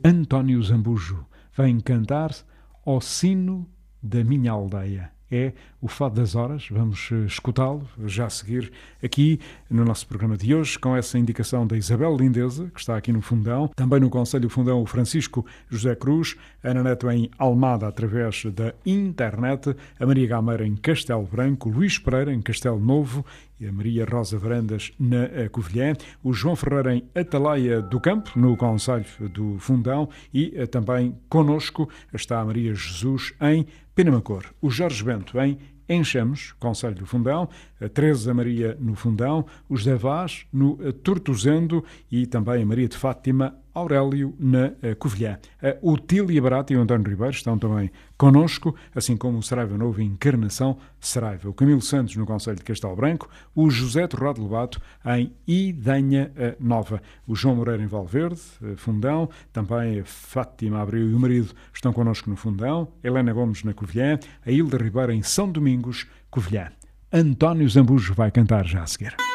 António Zambujo vem cantar ao sino da minha aldeia. É o Fado das Horas, vamos escutá-lo já a seguir aqui no nosso programa de hoje, com essa indicação da Isabel Lindeza, que está aqui no Fundão, também no Conselho Fundão o Francisco José Cruz, a Ana Neto em Almada através da internet, a Maria Gameira em Castelo Branco, o Luís Pereira em Castelo Novo e a Maria Rosa Varandas na Covilhã, o João Ferreira em Atalaia do Campo, no Conselho do Fundão, e também connosco está a Maria Jesus em Penamacor, o Jorge Bento em Enchamos, Conselho do Fundão, a Teresa Maria no Fundão, o José Vaz no Tortozendo e também a Maria de Fátima Aurélio na Covilhã. A Otília Barata e o António Ribeiro estão também connosco, assim como o Saraiva Novo e Encarnação Saraiva. O Camilo Santos no Conselho de Castelo Branco, o José Torrado Lobato em Idanha Nova, o João Moreira em Valverde, Fundão, também a Fátima Abreu e o marido estão connosco no Fundão, Helena Gomes na Covilhã, a Hilda Ribeiro em São Domingos, Covilhã. António Zambujo vai cantar já a seguir.